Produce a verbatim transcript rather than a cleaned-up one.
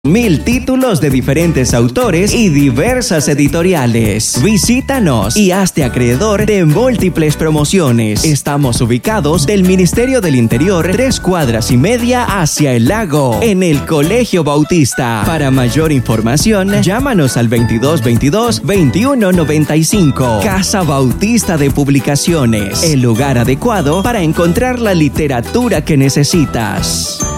Mil títulos de diferentes autores y diversas editoriales. Visítanos y hazte acreedor de múltiples promociones. Estamos ubicados del Ministerio del Interior, tres cuadras y media hacia el lago, en el Colegio Bautista. Para mayor información, llámanos al veintidós veintidós veintiuno noventa y cinco. Casa Bautista de Publicaciones, el lugar adecuado para encontrar la literatura que necesitas.